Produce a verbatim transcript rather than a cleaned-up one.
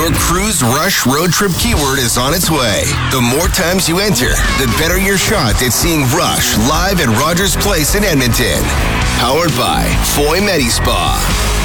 Your Cruise Rush road trip keyword is on its way. The more times you enter, the better your shot at seeing Rush live at Rogers Place in Edmonton. Powered by Foy Medi Spa.